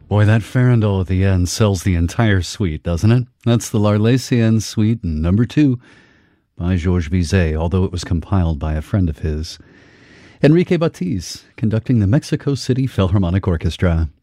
Boy, that farandole at the end sells the entire suite, doesn't it? That's the L'Arlésienne Suite number 2 by Georges Bizet, although it was compiled by a friend of his. Enrique Batiz, conducting the Mexico City Philharmonic Orchestra.